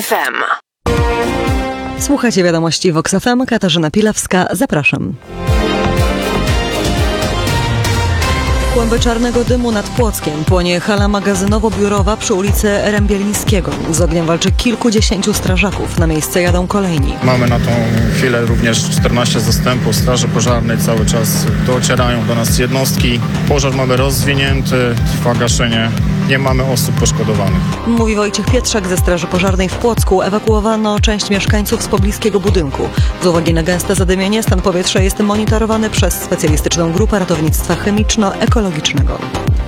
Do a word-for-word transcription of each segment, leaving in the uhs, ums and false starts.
F M. Słuchajcie wiadomości Vox F M. Katarzyna Pilawska, zapraszam. Kłęby czarnego dymu nad Płockiem. Płonie hala magazynowo-biurowa przy ulicy Rębielińskiego. Z ogniem walczy kilkudziesięciu strażaków. Na miejsce jadą kolejni. Mamy na tą chwilę również czternaście zastępów Straży Pożarnej. Cały czas docierają do nas jednostki. Pożar mamy rozwinięty, trwa gaszenie. Nie mamy osób poszkodowanych. Mówi Wojciech Pietrzak ze Straży Pożarnej w Płocku. Ewakuowano część mieszkańców z pobliskiego budynku. Z uwagi na gęste zadymienie stan powietrza jest monitorowany przez specjalistyczną grupę ratownictwa chemiczno-ekologicznego.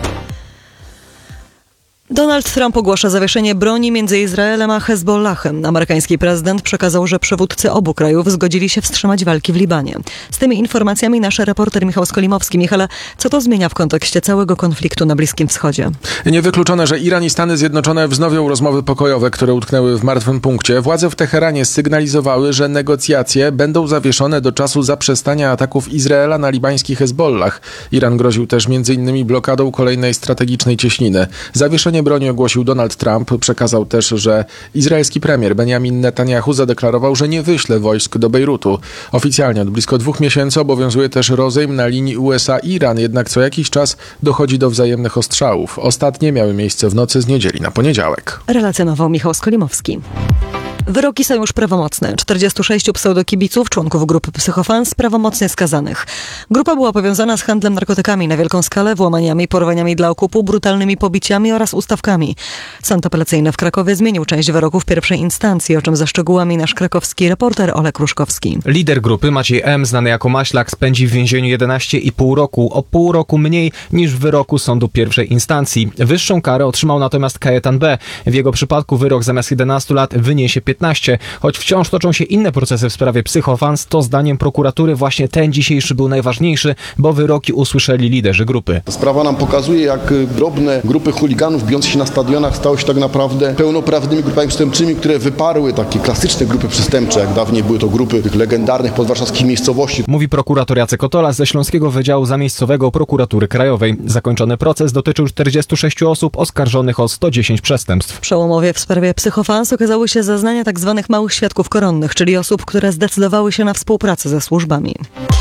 Donald Trump ogłasza zawieszenie broni między Izraelem a Hezbollahem. Amerykański prezydent przekazał, że przywódcy obu krajów zgodzili się wstrzymać walki w Libanie. Z tymi informacjami nasz reporter Michał Skolimowski. Michale, co to zmienia w kontekście całego konfliktu na Bliskim Wschodzie? Niewykluczone, że Iran i Stany Zjednoczone wznowią rozmowy pokojowe, które utknęły w martwym punkcie. Władze w Teheranie sygnalizowały, że negocjacje będą zawieszone do czasu zaprzestania ataków Izraela na libański Hezbollah. Iran groził też między innymi blokadą kolejnej strategicznej cieśniny. Zawieszenie broni ogłosił Donald Trump. Przekazał też, że izraelski premier Benjamin Netanyahu zadeklarował, że nie wyśle wojsk do Bejrutu. Oficjalnie od blisko dwóch miesięcy obowiązuje też rozejm na linii U S A-Iran, jednak co jakiś czas dochodzi do wzajemnych ostrzałów. Ostatnie miały miejsce w nocy z niedzieli na poniedziałek. Relacjonował Michał Skolimowski. Wyroki są już prawomocne. czterdziestu sześciu pseudokibiców, członków grupy Psychofans, prawomocnie skazanych. Grupa była powiązana z handlem narkotykami na wielką skalę, włamaniami, porwaniami dla okupu, brutalnymi pobiciami oraz ustawkami. Sąd apelacyjny w Krakowie zmienił część wyroków pierwszej instancji, o czym ze szczegółami nasz krakowski reporter Olek Ruszkowski. Lider grupy Maciej M., znany jako Maślak, spędzi w więzieniu jedenaście i pół roku, o pół roku mniej niż w wyroku sądu pierwszej instancji. Wyższą karę otrzymał natomiast Kajetan B. W jego przypadku wyrok zamiast jedenastu lat wyniesie piętnaście. Choć wciąż toczą się inne procesy w sprawie Psychofans, to zdaniem prokuratury właśnie ten dzisiejszy był najważniejszy, bo wyroki usłyszeli liderzy grupy. Sprawa nam pokazuje, jak drobne grupy chuliganów bijące się na stadionach stały się tak naprawdę pełnoprawnymi grupami przestępczymi, które wyparły takie klasyczne grupy przestępcze, jak dawniej były to grupy tych legendarnych podwarszawskich miejscowości. Mówi prokurator Jacek Otola ze Śląskiego Wydziału Zamiejscowego Prokuratury Krajowej. Zakończony proces dotyczył czterdziestu sześciu osób oskarżonych o sto dziesięć przestępstw. Przełomowie w sprawie Psychofans okazały się zeznania tak zwanych małych świadków koronnych, czyli osób, które zdecydowały się na współpracę ze służbami.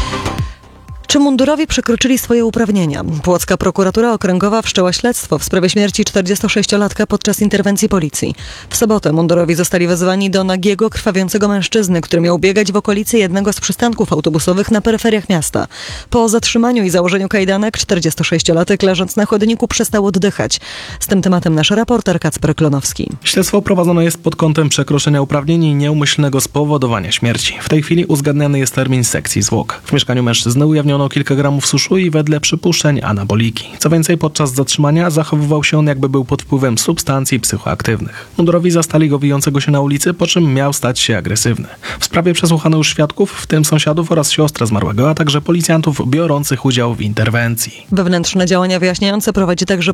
Czy mundurowi przekroczyli swoje uprawnienia? Płocka prokuratura okręgowa wszczęła śledztwo w sprawie śmierci czterdziestosześciolatka podczas interwencji policji. W sobotę mundurowi zostali wezwani do nagiego, krwawiącego mężczyzny, który miał biegać w okolicy jednego z przystanków autobusowych na peryferiach miasta. Po zatrzymaniu i założeniu kajdanek czterdziestosześciolatek leżąc na chodniku przestał oddychać. Z tym tematem nasz reporter Kacper Klonowski. Śledztwo prowadzone jest pod kątem przekroczenia uprawnień i nieumyślnego spowodowania śmierci. W tej chwili uzgadniany jest termin sekcji zwłok. W mieszkaniu mężczyzny ujawniono kilka gramów suszu i wedle przypuszczeń anaboliki. Co więcej, podczas zatrzymania zachowywał się on, jakby był pod wpływem substancji psychoaktywnych. Mundurowi zastali go wijącego się na ulicy, po czym miał stać się agresywny. W sprawie przesłuchano już świadków, w tym sąsiadów oraz siostrę zmarłego, a także policjantów biorących udział w interwencji. Wewnętrzne działania wyjaśniające prowadzi także